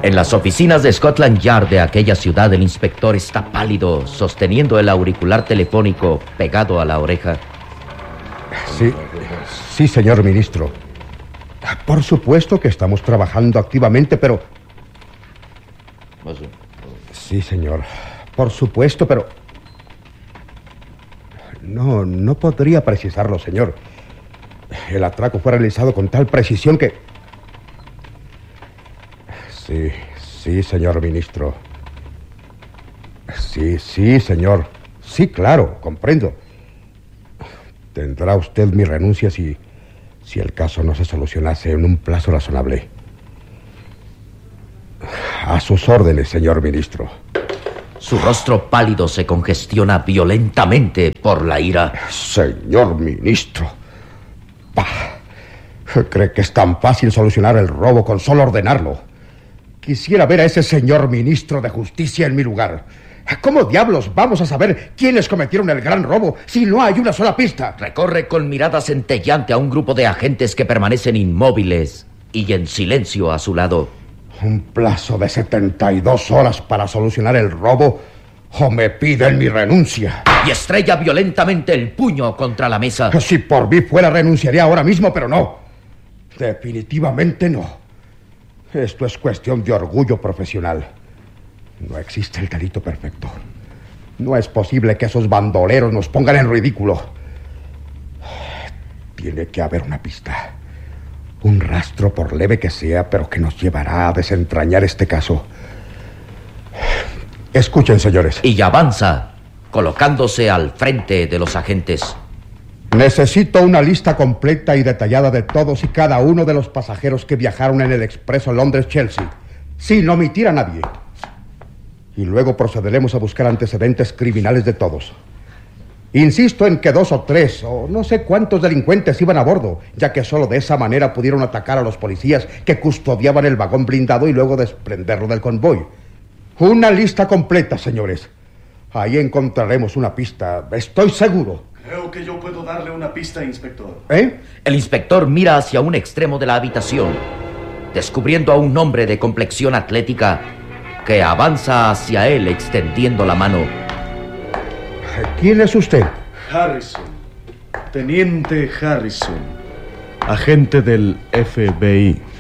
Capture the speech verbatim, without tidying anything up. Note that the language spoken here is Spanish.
En las oficinas de Scotland Yard de aquella ciudad, el inspector está pálido, sosteniendo el auricular telefónico pegado a la oreja. Sí, sí, señor ministro. Por supuesto que estamos trabajando activamente, pero... Sí, señor. Por supuesto, pero... No, no podría precisarlo, señor. El atraco fue realizado con tal precisión que... Sí, sí, señor ministro. Sí, sí, señor. Sí, claro, comprendo. Tendrá usted mi renuncia si, si el caso no se solucionase en un plazo razonable. A sus órdenes, señor ministro. Su rostro pálido se congestiona violentamente por la ira. Señor ministro. Bah. ¿Cree que es tan fácil solucionar el robo con solo ordenarlo? Quisiera ver a ese señor ministro de Justicia en mi lugar. ¿Cómo diablos vamos a saber quiénes cometieron el gran robo si no hay una sola pista? Recorre con mirada centelleante a un grupo de agentes que permanecen inmóviles y en silencio a su lado. ¿Un plazo de setenta y dos horas para solucionar el robo o me piden mi renuncia? Y estrella violentamente el puño contra la mesa. Si por mí fuera, renunciaría ahora mismo, pero no. Definitivamente no. Esto es cuestión de orgullo profesional. No existe el delito perfecto. No es posible que esos bandoleros nos pongan en ridículo. Tiene que haber una pista. Un rastro, por leve que sea, pero que nos llevará a desentrañar este caso. Escuchen, señores. Y avanza, colocándose al frente de los agentes. Necesito una lista completa y detallada de todos y cada uno de los pasajeros que viajaron en el expreso Londres-Chelsea, sin omitir a nadie. Y luego procederemos a buscar antecedentes criminales de todos. Insisto en que dos o tres, o no sé cuántos delincuentes iban a bordo, ya que solo de esa manera pudieron atacar a los policías que custodiaban el vagón blindado y luego desprenderlo del convoy. Una lista completa, señores. Ahí encontraremos una pista, estoy seguro. Creo que yo puedo darle una pista, inspector. ¿Eh? El inspector mira hacia un extremo de la habitación, descubriendo a un hombre de complexión atlética que avanza hacia él extendiendo la mano. ¿Quién es usted? Harrison. Teniente Harrison. Agente del F B I.